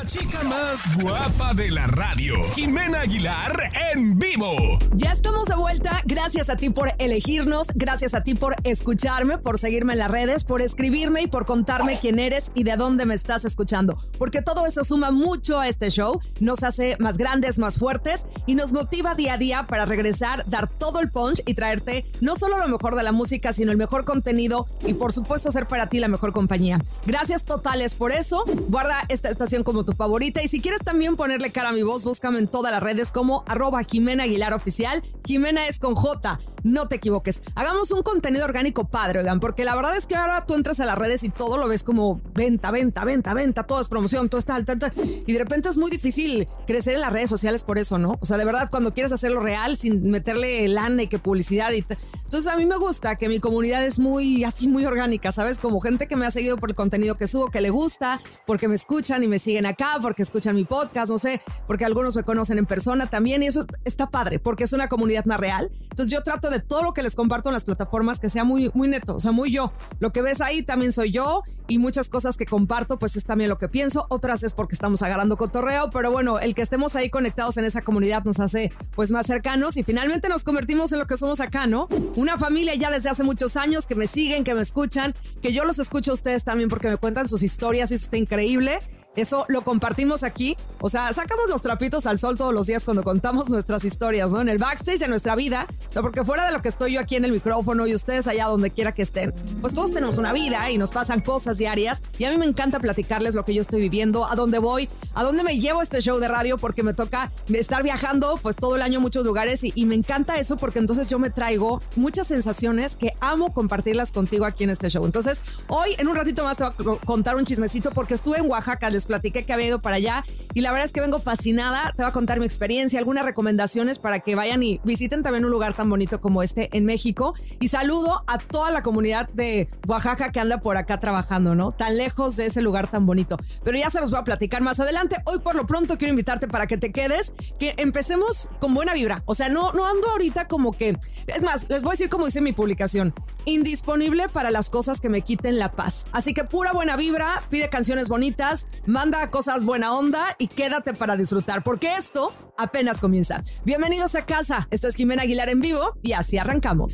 La chica más guapa de la radio, Jimena Aguilar en vivo. Ya estamos de vuelta. Gracias a ti por elegirnos, gracias a ti por escucharme, por seguirme en las redes, por escribirme y por contarme quién eres y de dónde me estás escuchando. Porque todo eso suma mucho a este show, nos hace más grandes, más fuertes y nos motiva día a día para regresar, dar todo el punch y traerte no solo lo mejor de la música, sino el mejor contenido y por supuesto ser para ti la mejor compañía. Gracias totales por eso. Guarda esta estación como tu favorita y si quieres también ponerle cara a mi voz, búscame en todas las redes como @Jimena Aguilar Oficial. Jimena es con J, no te equivoques. Hagamos un contenido orgánico padre, oigan, porque la verdad es que ahora tú entras a las redes y todo lo ves como venta, todo es promoción, todo está alta, y de repente es muy difícil crecer en las redes sociales por eso, ¿no? O sea, de verdad, cuando quieres hacerlo real sin meterle lana y que publicidad entonces a mí me gusta que mi comunidad es muy orgánica, ¿sabes? Como gente que me ha seguido por el contenido que subo, que le gusta, porque me escuchan y me siguen acá, porque escuchan mi podcast, no sé, porque algunos me conocen en persona también y eso está padre, porque es una comunidad más real. Entonces yo trato de todo lo que les comparto en las plataformas que sea muy neto, o sea, muy yo. Lo que ves ahí también soy yo y muchas cosas que comparto pues es también lo que pienso, otras es porque estamos agarrando cotorreo, pero bueno, el que estemos ahí conectados en esa comunidad nos hace pues más cercanos y finalmente nos convertimos en lo que somos acá, ¿no? Una familia ya desde hace muchos años que me siguen, que me escuchan, que yo los escucho a ustedes también porque me cuentan sus historias y eso está increíble. Eso lo compartimos aquí, o sea, sacamos los trapitos al sol todos los días cuando contamos nuestras historias, ¿no? En el backstage de nuestra vida, porque fuera de lo que estoy yo aquí en el micrófono y ustedes allá donde quiera que estén, pues todos tenemos una vida y nos pasan cosas diarias y a mí me encanta platicarles lo que yo estoy viviendo, a dónde voy, a dónde me llevo este show de radio porque me toca estar viajando pues todo el año a muchos lugares y me encanta eso porque entonces yo me traigo muchas sensaciones que amo compartirlas contigo aquí en este show. Entonces, hoy en un ratito más te voy a contar un chismecito porque estuve en Oaxaca, les platiqué que había ido para allá y la verdad es que vengo fascinada. Te voy a contar mi experiencia, algunas recomendaciones para que vayan y visiten también un lugar tan bonito como este en México y saludo a toda la comunidad de Oaxaca que anda por acá trabajando, ¿no? Tan lejos de ese lugar tan bonito, pero ya se los voy a platicar más adelante. Hoy por lo pronto quiero invitarte para que te quedes, que empecemos con buena vibra, o sea, no ando ahorita como que, es más, les voy a decir como dice mi publicación, indisponible para las cosas que me quiten la paz, así que pura buena vibra, pide canciones bonitas, manda cosas buena onda y quédate para disfrutar, porque esto apenas comienza. Bienvenidos a casa, esto es Jimena Aguilar en vivo y así arrancamos.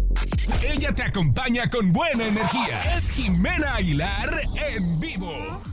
Ella te acompaña con buena energía. Es Jimena Aguilar en vivo.